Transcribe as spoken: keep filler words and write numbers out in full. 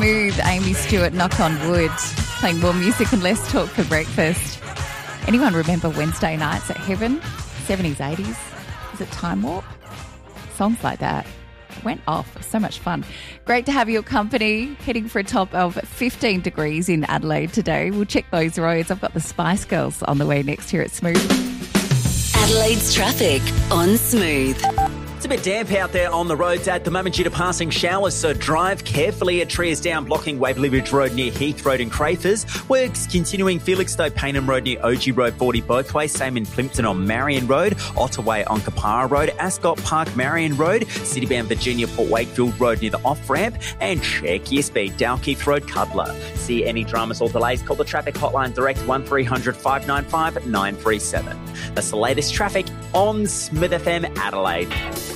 Smooth, Amy Stewart, Knock on Wood, playing more music and less talk for breakfast. Anyone remember Wednesday nights at Heaven? seventies, eighties? Is it Time Warp? Songs like that. Went off. So much fun. Great to have your company. Heading for a top of fifteen degrees in Adelaide today. We'll check those roads. I've got the Spice Girls on the way next here at Smooth. Adelaide's traffic on Smooth. It's a bit damp out there on the roads at the moment due to passing showers, so drive carefully. A tree is down blocking Waverley Ridge Road near Heath Road and Crafers. Works continuing Felixstowe Paynham Road near O G Road forty both ways. Same in Plympton on Marion Road, Ottaway on Kapara Road, Ascot Park Marion Road, Citybound Virginia Port Wakefield Road near the off-ramp, and check your speed, Dalkeith Road Cudler. See any dramas or delays, call the traffic hotline direct one three hundred five nine five nine three seven. That's the latest traffic on Smith F M Adelaide.